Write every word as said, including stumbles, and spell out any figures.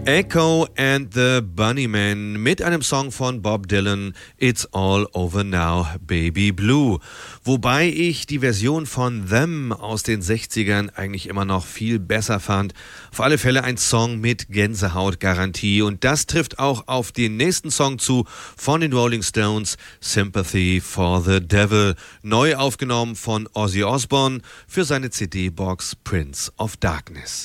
Echo and the Bunnymen mit einem Song von Bob Dylan, It's All Over Now, Baby Blue. Wobei ich die Version von Them aus den sechzigern eigentlich immer noch viel besser fand. Auf alle Fälle ein Song mit Gänsehautgarantie. Und das trifft auch auf den nächsten Song zu von den Rolling Stones, Sympathy for the Devil. Neu aufgenommen von Ozzy Osbourne für seine C D-Box Prince of Darkness.